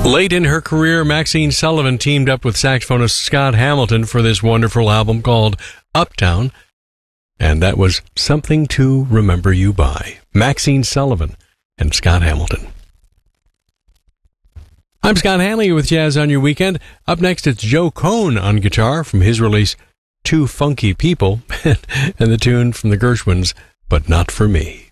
Late in her career, Maxine Sullivan teamed up with saxophonist Scott Hamilton for this wonderful album called Uptown, and that was Something to Remember You By. Maxine Sullivan and Scott Hamilton. I'm Scott Hanley with Jazz on Your Weekend. Up next, it's Joe Cohn on guitar from his release Two Funky People, and the tune from the Gershwins, But Not For Me.